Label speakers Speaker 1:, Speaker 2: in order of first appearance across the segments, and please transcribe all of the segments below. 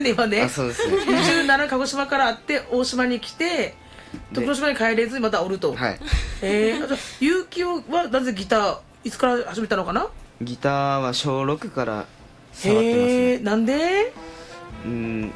Speaker 1: 今ね、
Speaker 2: そうですね。
Speaker 1: 27鹿児島からあって大島に来て徳之島に帰れずにまたおると。
Speaker 2: はい。
Speaker 1: あじゃあ結城はなぜギターいつから始めたのかな。
Speaker 2: ギターは小6から触ってますね。
Speaker 1: なんで
Speaker 2: なんで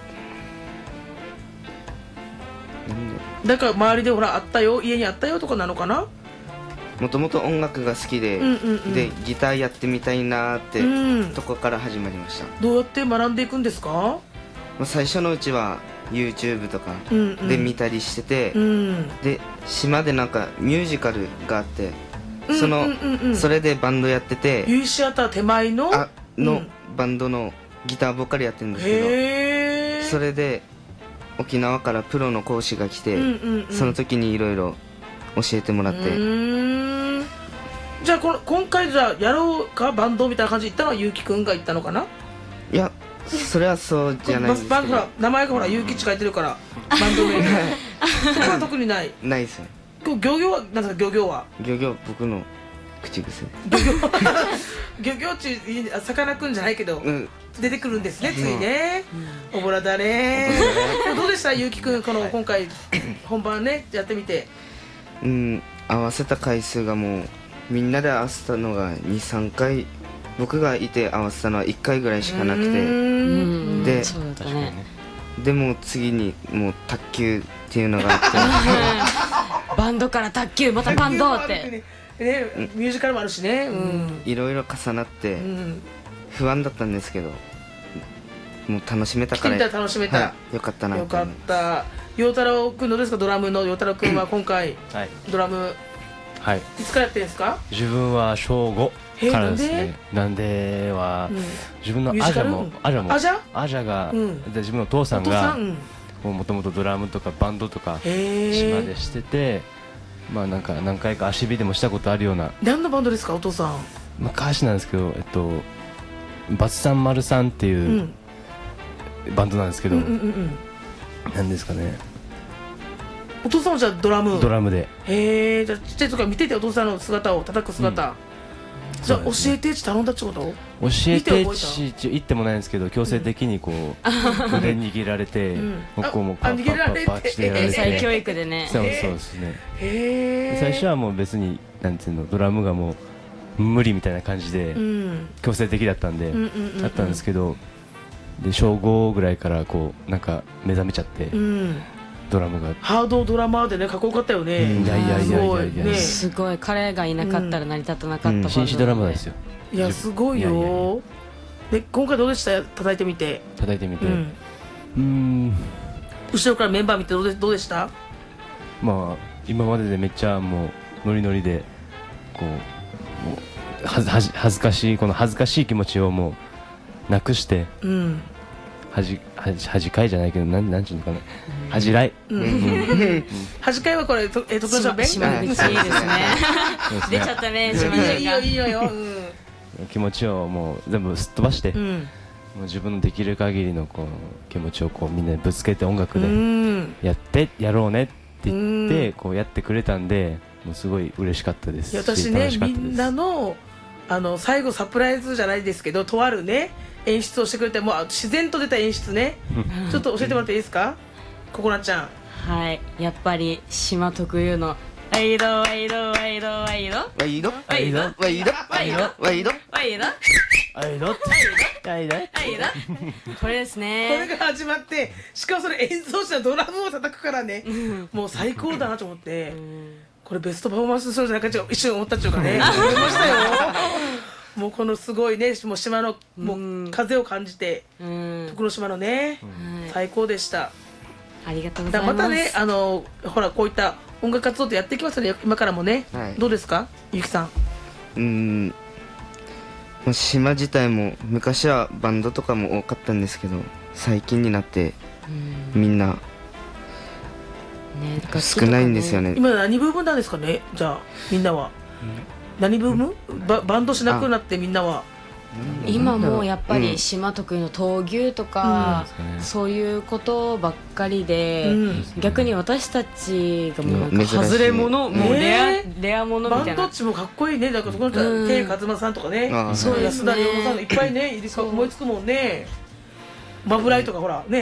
Speaker 1: だから周りでほらあったよ家にあったよとかなのかな。
Speaker 2: もともと音楽が好きで、でギターやってみたいなーってとこから始まりました。
Speaker 1: どうやって学んでいくんですか。
Speaker 2: 最初のうちは YouTube とかで見たりしてて、で島でなんかミュージカルがあって、それでバンドやってて、
Speaker 1: ユーシアター手前の
Speaker 2: バンドのギターボーカルやってるんですけど、それで沖縄からプロの講師が来て、その時にいろいろ教えてもらって。
Speaker 1: じゃあ今回じゃあやろうかバンドみたいな感じで言ったのは結城くんが言ったのかな。
Speaker 2: いやそれはそうじゃないんですけど、
Speaker 1: 名前がほら結城って書いてるからバンド名そこは特にない
Speaker 2: ですね。
Speaker 1: 漁業はなんですか。漁業
Speaker 2: 僕の口癖。
Speaker 1: 漁業中さかなクンじゃないけど、出てくるんですねついね。おぼらだね。どうでした結城くん今回本番ねやってみて。
Speaker 2: 合わせた回数がもうみんなで合わせたのが 2,3 回、僕がいて合わせたのは1回ぐらいしかなくて、でも次にもう卓球っていうのがあ
Speaker 3: ってバンドから卓球またバンドって
Speaker 1: ね、ミュージカルもあるしね、
Speaker 2: いろいろ重なって不安だったんですけど、もう楽しめたから
Speaker 1: 楽しめた、
Speaker 2: よかったな。
Speaker 1: よかった。陽太郎くんどうですか。ドラムの陽太郎くんは今回ドラムいつからやってるんですか。
Speaker 4: 自分は小5からですね。なんでは自分のアジャが自分のお父さんがもともとドラムとかバンドとか島でしてて、まあなんか何回か足火でもしたことあるような。
Speaker 1: 何のバンドですかお父さん。
Speaker 4: 昔なんですけどバツさん丸さんっていうバンドなんですけど、なんですかね。
Speaker 1: お父さんはじゃあドラムで。じゃあちっちゃい時から見ててお父さんの姿を叩く姿、じゃあ教えて頼んだってこと。
Speaker 4: 教えて言ってもないんですけど、強制的にこう腕握られて、こうもパッパッパッパッしてやられて、
Speaker 3: 再教育でね。
Speaker 4: そうですね。最初はもう別になんていうの、ドラムがもう無理みたいな感じで強制的だったんでだったんですけど、で小5ぐらいからこうなんか目覚めちゃって、ドラムが
Speaker 1: ハードドラマーでね、かっこよかったよね。
Speaker 3: すごい。彼がいなかったら成り立たなかった。
Speaker 4: 紳士ドラマですよ。
Speaker 1: いやすごいよ。で今回どうでした。叩いてみて。後ろからメンバー見てどうでした。
Speaker 4: まあ今まででめっちゃもうノリノリでこう恥ずかしい気持ちをもうなくして、恥かいじゃないけどなんちゅうのかな、恥じらい。
Speaker 1: 恥かいはこれ徳之島弁。
Speaker 3: 島口いいですね。出ちゃったね島口が。
Speaker 1: いいよ。
Speaker 4: 気持ちをもう全部すっ飛ばして、もう自分のできる限りのこう気持ちをこうみんなでぶつけて音楽でやろうねって言ってこうやってくれたんで、もうすごい嬉しかったです。
Speaker 1: 私ね、みんなの最後サプライズじゃないですけど、とあるね演出をしてくれて、もう自然と出た演出ね。ちょっと教えてもらっていいですか、ここなちゃん。
Speaker 3: はい、やっぱり島特有のワイドワイドワイドワイドワイドワイドワイドワイドワイドワイドワイドこれですね。
Speaker 1: これが始まって、しかもそれ演奏者ドラムを叩くからね、もう最高だなと思って、これベストパフォーマンスするんじゃないかって一瞬思ったっていうかね、思いましたよ。もうこのすごいね、もう島のもう風を感じて、徳之島のね、最高でした。
Speaker 3: ありがとうございます。
Speaker 1: またね、ほらこういった音楽活動ってやっていきますよね、今からもね。どうですかゆきさん。
Speaker 2: 島自体も昔はバンドとかも多かったんですけど、最近になってみんな少ないんですよね。
Speaker 1: 今何ブームなんですかね。じゃあみんなは何ブーム、バンドしなくなってみんなは。
Speaker 3: 今もやっぱり島特有の闘牛とか、そういうことばっかりで、逆に私たちがもうなんか外れ者、もうレアものみたいな。
Speaker 1: バンドっちもかっこいいね。だからそこのK勝間さんとかね、安田亮さんいっぱいね、思いつくもんね。マブライとかほらね。